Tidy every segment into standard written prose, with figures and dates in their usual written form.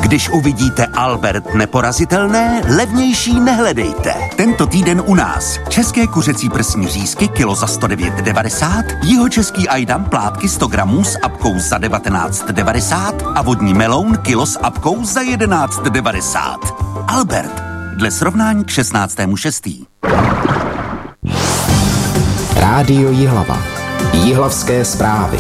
Když uvidíte Albert neporazitelné, levnější nehledejte. Tento týden u nás české kuřecí prsní řízky kilo za 109,90, jihočeský ajdam plátky 100 gramů s apkou za 19,90 a vodní meloun kilo s apkou za 11,90. Albert, dle srovnání k 16.6. Rádio Jihlava. Jihlavské zprávy.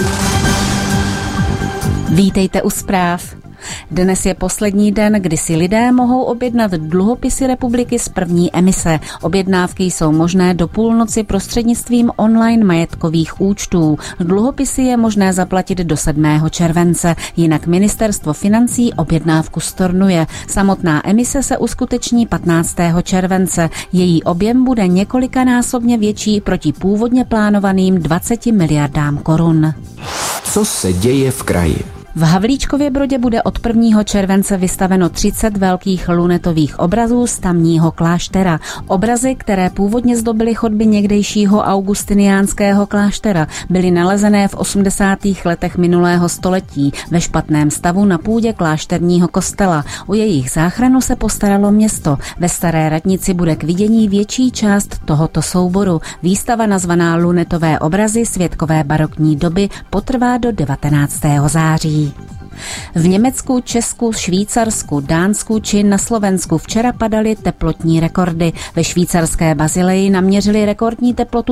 Vítejte u zpráv. Dnes je poslední den, kdy si lidé mohou objednat dluhopisy republiky z první emise. Objednávky jsou možné do půlnoci prostřednictvím online majetkových účtů. Dluhopisy je možné zaplatit do 7. července, jinak ministerstvo financí objednávku stornuje. Samotná emise se uskuteční 15. července. Její objem bude několikanásobně větší proti původně plánovaným 20 miliardám korun. Co se děje v kraji? V Havlíčkově Brodě bude od 1. července vystaveno 30 velkých lunetových obrazů z tamního kláštera. Obrazy, které původně zdobily chodby někdejšího augustiniánského kláštera, byly nalezené v 80. letech minulého století ve špatném stavu na půdě klášterního kostela. O jejich záchranu se postaralo město. Ve Staré radnici bude k vidění větší část tohoto souboru. Výstava nazvaná Lunetové obrazy světkové barokní doby potrvá do 19. září. V Německu, Česku, Švýcarsku, Dánsku či na Slovensku včera padaly teplotní rekordy. Ve švýcarské Basileji naměřili rekordní teplotu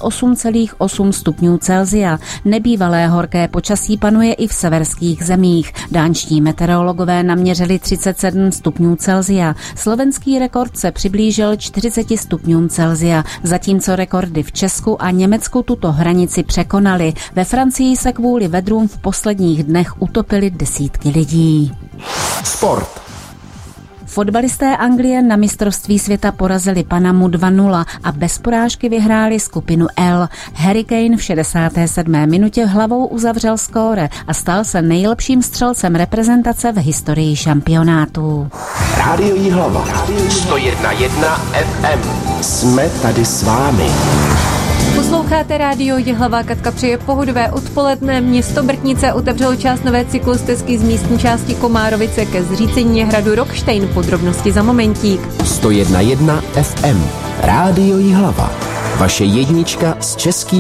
38,8 stupňů Celsia. Nebývalé horké počasí panuje i v severských zemích. Dánští meteorologové naměřili 37 stupňů Celsia. Slovenský rekord se přiblížil 40 stupňům Celsia, zatímco rekordy v Česku a Německu tuto hranici překonaly. Ve Francii se kvůli vedrům v posledních dnech utopily desítky lidí. Sport. Fotbalisté Anglie na mistrovství světa porazili Panamu 2-0 a bez porážky vyhráli skupinu L. Harry Kane v 67. minutě hlavou uzavřel skóre a stal se nejlepším střelcem reprezentace v historii šampionátu. Rádio Jihlava. 101,1 FM. Jsme tady s vámi. Posloucháte Rádio Jihlava, Katka přeje pohodové odpoledne. Město Brtnice otevřelo část nové cyklostezky z místní části Komárovice ke zřícení hradu Rockštejn. Podrobnosti za momentík. 101,1 FM. Rádio Jihlava. Vaše jednička s českým